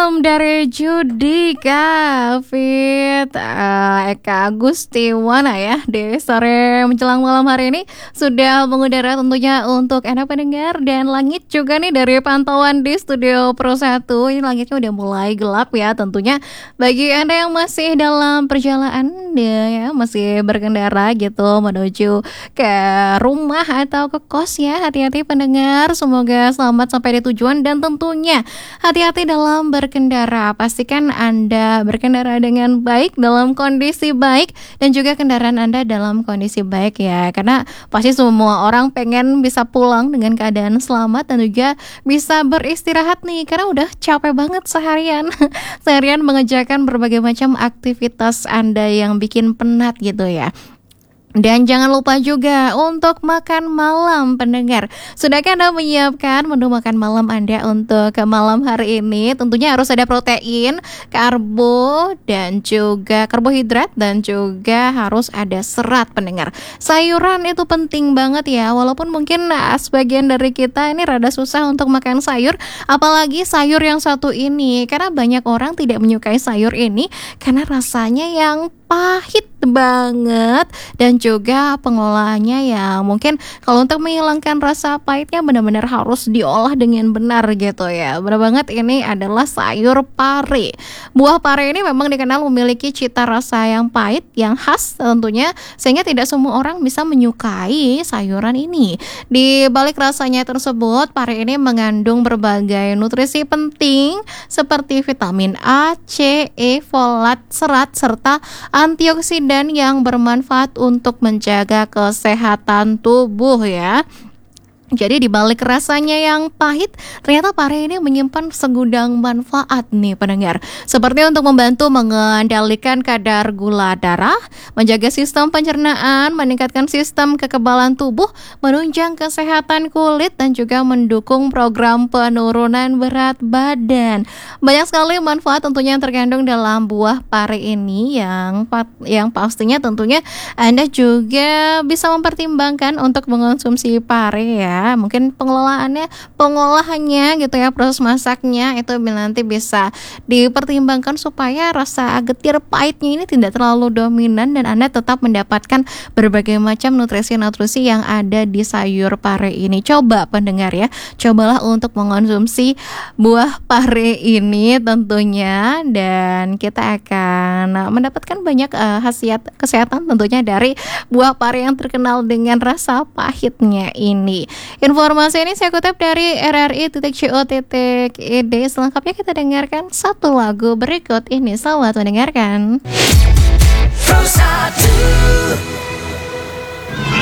Dari Judika Fit Eka Agustiwana ya di sore menjelang malam hari ini sudah mengudara tentunya untuk Anda pendengar. Dan langit juga nih dari pantauan di Studio Pro 1, ini langitnya udah mulai gelap ya. Tentunya bagi Anda yang masih dalam perjalanan ya, masih berkendara gitu menuju ke rumah atau ke kos ya, hati-hati pendengar, semoga selamat sampai di tujuan. Dan tentunya hati-hati dalam berkendara, pastikan Anda berkendara dengan baik, dalam kondisi baik, dan juga kendaraan Anda dalam kondisi baik ya, karena pasti semua orang pengen bisa pulang dengan keadaan selamat dan juga bisa beristirahat nih, karena udah capek banget seharian seharian mengerjakan berbagai macam aktivitas Anda yang bikin penat gitu ya. Dan jangan lupa juga untuk makan malam pendengar. Sudahkah Anda menyiapkan menu makan malam Anda untuk ke malam hari ini? Tentunya harus ada protein, karbo, dan juga karbohidrat, dan juga harus ada serat pendengar. Sayuran itu penting banget ya. Walaupun mungkin sebagian dari kita ini rada susah untuk makan sayur, apalagi sayur yang satu ini, karena banyak orang tidak menyukai sayur ini karena rasanya yang pahit banget, dan juga pengolahannya ya mungkin kalau untuk menghilangkan rasa pahitnya benar-benar harus diolah dengan benar gitu ya. Benar banget, ini adalah sayur pare. Buah pare ini memang dikenal memiliki cita rasa yang pahit, yang khas tentunya, sehingga tidak semua orang bisa menyukai sayuran ini. Di balik rasanya tersebut, pare ini mengandung berbagai nutrisi penting seperti vitamin A, C, E, folat, serat, serta antioksidan yang bermanfaat untuk menjaga kesehatan tubuh ya. Jadi di balik rasanya yang pahit, ternyata pare ini menyimpan segudang manfaat nih pendengar. Seperti untuk membantu mengendalikan kadar gula darah, menjaga sistem pencernaan, meningkatkan sistem kekebalan tubuh, menunjang kesehatan kulit, dan juga mendukung program penurunan berat badan. Banyak sekali manfaat tentunya yang terkandung dalam buah pare ini, yang pastinya tentunya Anda juga bisa mempertimbangkan untuk mengonsumsi pare ya. Mungkin pengolahannya gitu ya, proses masaknya itu nanti bisa dipertimbangkan supaya rasa getir pahitnya ini tidak terlalu dominan, dan Anda tetap mendapatkan berbagai macam nutrisi-nutrisi yang ada di sayur pare ini. Coba pendengar ya, cobalah untuk mengonsumsi buah pare ini tentunya, dan kita akan mendapatkan banyak khasiat kesehatan tentunya dari buah pare yang terkenal dengan rasa pahitnya ini. Informasi ini saya kutip dari rri.co.id. Selengkapnya kita dengarkan satu lagu berikut ini. Selamat mendengarkan.